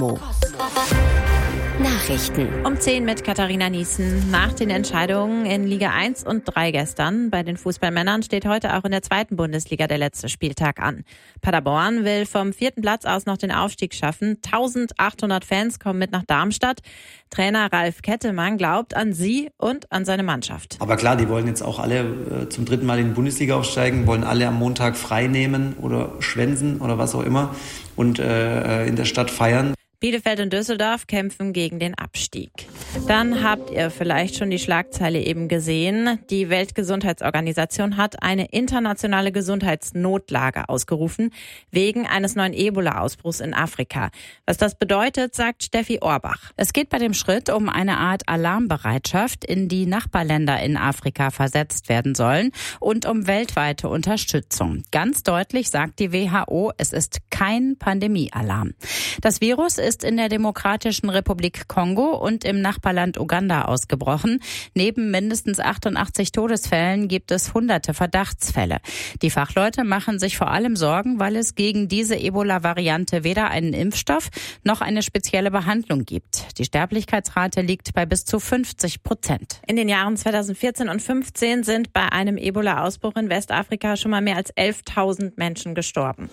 Nachrichten. Um 10 mit Katharina Niesen. Nach den Entscheidungen in Liga 1 und 3 gestern bei den Fußballmännern steht heute auch in der 2. Bundesliga der letzte Spieltag an. Paderborn will vom 4. Platz aus noch den Aufstieg schaffen. 1800 Fans kommen mit nach Darmstadt. Trainer Ralf Kettemann glaubt an sie und an seine Mannschaft. Aber klar, die wollen jetzt auch alle zum 3. Mal in die Bundesliga aufsteigen, wollen alle am Montag frei nehmen oder schwänzen oder was auch immer und in der Stadt feiern. Bielefeld und Düsseldorf kämpfen gegen den Abstieg. Dann habt ihr vielleicht schon die Schlagzeile eben gesehen. Die Weltgesundheitsorganisation hat eine internationale Gesundheitsnotlage ausgerufen, wegen eines neuen Ebola-Ausbruchs in Afrika. Was das bedeutet, sagt Steffi Orbach. Es geht bei dem Schritt um eine Art Alarmbereitschaft, in die Nachbarländer in Afrika versetzt werden sollen und um weltweite Unterstützung. Ganz deutlich sagt die WHO, es ist kein Pandemiealarm. Das Virus ist in der Demokratischen Republik Kongo und im Nachbarland Uganda ausgebrochen. Neben mindestens 88 Todesfällen gibt es hunderte Verdachtsfälle. Die Fachleute machen sich vor allem Sorgen, weil es gegen diese Ebola-Variante weder einen Impfstoff noch eine spezielle Behandlung gibt. Die Sterblichkeitsrate liegt bei bis zu 50%. In den Jahren 2014 und 2015 sind bei einem Ebola-Ausbruch in Westafrika schon mal mehr als 11.000 Menschen gestorben.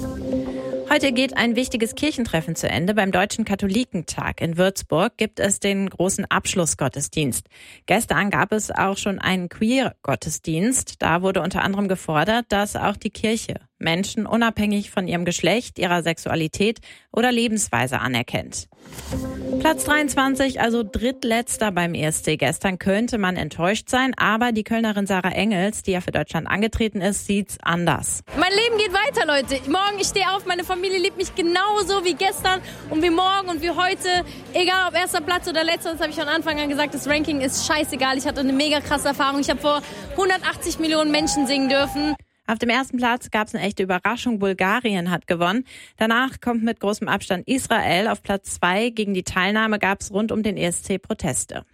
Heute geht ein wichtiges Kirchentreffen zu Ende. Beim Deutschen Katholikentag in Würzburg gibt es den großen Abschlussgottesdienst. Gestern gab es auch schon einen Queer-Gottesdienst. Da wurde unter anderem gefordert, dass auch die Kirche Menschen unabhängig von ihrem Geschlecht, ihrer Sexualität oder Lebensweise anerkennt. Platz 23, also drittletzter beim ESC. Gestern könnte man enttäuscht sein, aber die Kölnerin Sarah Engels, die ja für Deutschland angetreten ist, sieht's anders. Mein Leben geht weiter, Leute. Morgen, ich stehe auf, meine Familie liebt mich genauso wie gestern und wie morgen und wie heute. Egal ob erster Platz oder letzter, das habe ich von Anfang an gesagt, das Ranking ist scheißegal. Ich hatte eine mega krasse Erfahrung. Ich habe vor 180 Millionen Menschen singen dürfen. Auf dem ersten Platz gab es eine echte Überraschung. Bulgarien hat gewonnen. Danach kommt mit großem Abstand Israel auf Platz 2. Gegen die Teilnahme gab es rund um den ESC Proteste.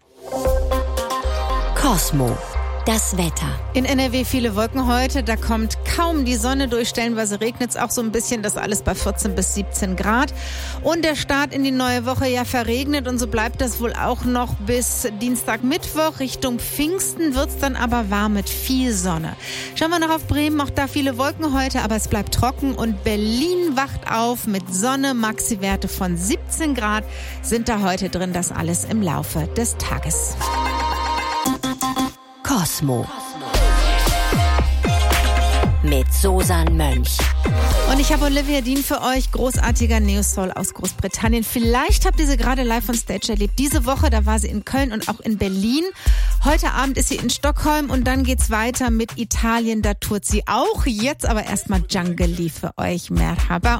Cosmo. Das Wetter. In NRW viele Wolken heute, da kommt kaum die Sonne durch, stellenweise regnet es auch so ein bisschen, das alles bei 14 bis 17 Grad. Und der Start in die neue Woche ja verregnet und so bleibt das wohl auch noch bis Dienstag, Mittwoch. Richtung Pfingsten wird es dann aber warm mit viel Sonne. Schauen wir noch auf Bremen, auch da viele Wolken heute, aber es bleibt trocken und Berlin wacht auf mit Sonne, Maxi-Werte von 17 Grad sind da heute drin, das alles im Laufe des Tages. Cosmo. Mit Susan Mönch. Und ich habe Olivia Dean für euch, großartiger Neo-Soul aus Großbritannien. Vielleicht habt ihr sie gerade live on Stage erlebt. Diese Woche, da war sie in Köln und auch in Berlin. Heute Abend ist sie in Stockholm und dann geht's weiter mit Italien. Da tourt sie auch. Jetzt aber erstmal Djangeli für euch. Merhaba.